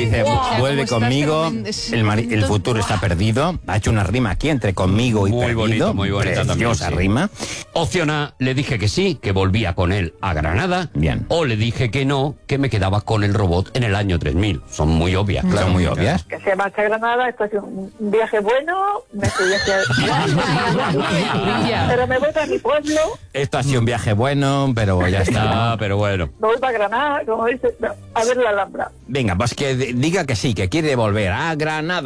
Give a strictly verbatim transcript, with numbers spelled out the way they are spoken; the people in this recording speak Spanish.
dice, Wow. vuelve ¿Cómo estás? conmigo, Pero es- el, mari- el futuro está perdido. Ha hecho una rima aquí entre conmigo y Muy perdido. bonito, muy bonita también, Preciosa sí. rima. Opción A, le dije que sí, que volvía con él a Granada. Bien. O le dije que no, que me quedaba con el robot en el año tres mil. Son muy obvias, claro. Son muy obvias. Que se marcha a Granada, esto ha sido un viaje bueno, me fui hacia... pero me voy para mi pueblo, Esto ha sido un viaje bueno, pero ya está. Ah, pero bueno. me voy para Granada, como dice, a ver la Alhambra. Venga, pues que d- diga que sí, que quiere volver a Granada.